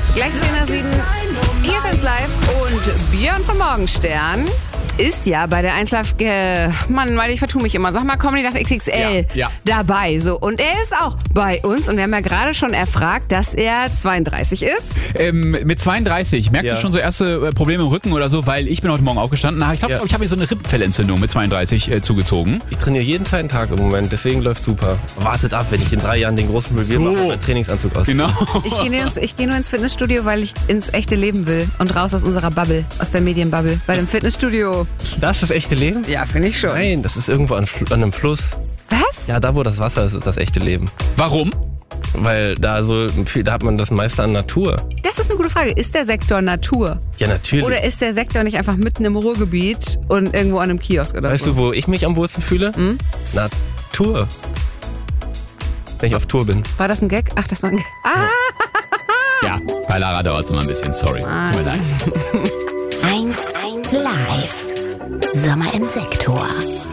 Gleich 10:07 Uhr. Hier ist 1 Live und Björn von Morgenstern ist ja bei der 1 Live, Mann, weil ich vertue mich immer. Sag mal, Comedy Nacht XXL dabei. So. Und er ist auch bei uns und wir haben ja gerade schon erfragt, dass er 32 ist. Mit 32, merkst du schon so erste Probleme im Rücken oder so? Weil ich bin heute Morgen aufgestanden. Ich glaube, ich habe mir so eine Rippenfellentzündung mit 32 zugezogen. Ich trainiere jeden zweiten Tag im Moment, deswegen läuft super. Wartet ab, wenn ich in 3 Jahren den großen Reveal mache und meinen Trainingsanzug ausziehe. Genau. Ich gehe nur ins Fitnessstudio, weil ich ins echte Leben will und raus aus unserer Bubble, aus der Medienbubble. Weil im Fitnessstudio... Das ist das echte Leben? Ja, finde ich schon. Nein, das ist irgendwo an einem Fluss. Was? Ja, da wo das Wasser ist das echte Leben. Warum? Weil da hat man das meiste an Natur. Das ist eine gute Frage. Ist der Sektor Natur? Ja, natürlich. Oder ist der Sektor nicht einfach mitten im Ruhrgebiet und irgendwo an einem Kiosk oder Weißt so? du, wo ich mich am wohlsten fühle? Natur. Wenn ich auf Tour bin. War das ein Gag? Ach, das war ein Gag. Ja, bei Lara dauert es immer ein bisschen, sorry. Tut mir leid. 1 Live. Sommer im Sektor.